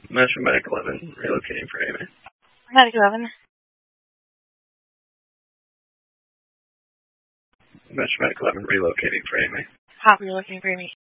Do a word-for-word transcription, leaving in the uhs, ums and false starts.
Metro Medic eleven, relocating for Amy. Medic eleven. Metro Medic eleven, relocating for Amy. Hop, relocating for Amy.